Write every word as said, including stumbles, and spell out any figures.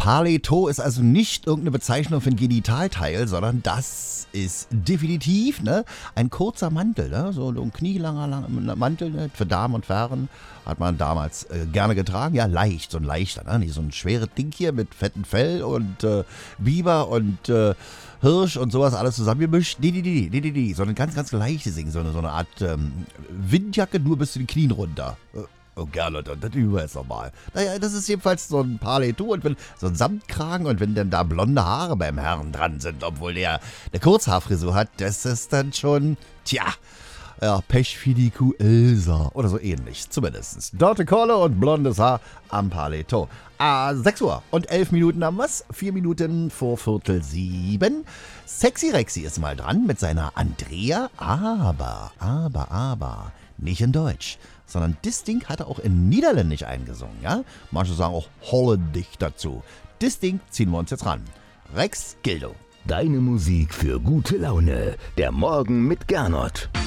Paletot ist also nicht irgendeine Bezeichnung für ein Genitalteil, sondern das ist definitiv ne, ein kurzer Mantel, ne? So ein knielanger lang, Mantel ne? Für Damen und Herren hat man damals äh, gerne getragen. Ja, leicht, so ein leichter, ne? Nicht so ein schweres Ding hier mit fettem Fell und äh, Biber und äh, Hirsch und sowas alles zusammengemischt. Nee, nee, nee, nee, nee, nee, so ein ganz, ganz leichtes Ding, so eine, so eine Art ähm, Windjacke, nur bis zu den Knien runter. Äh, Oh, gerne, das üben wir jetzt nochmal. Naja, das ist jedenfalls so ein Paletot und wenn, so ein Samtkragen und wenn dann da blonde Haare beim Herrn dran sind, obwohl der eine Kurzhaarfrisur hat, das ist dann schon, tja, ja, Pech für die Kuh Elsa oder so ähnlich, zumindest. Dorte Kolle und blondes Haar am Paletot. Ah, sechs Uhr und elf Minuten am was? Vier Minuten vor Viertel sieben. Sexy Rexy ist mal dran mit seiner Andrea, aber, aber, aber, nicht in Deutsch, sondern das Ding hat er auch in Niederländisch eingesungen, ja? Manche sagen auch Holländisch dazu. Das Ding ziehen wir uns jetzt ran. Rex Gildo. Deine Musik für gute Laune. Der Morgen mit Gernot.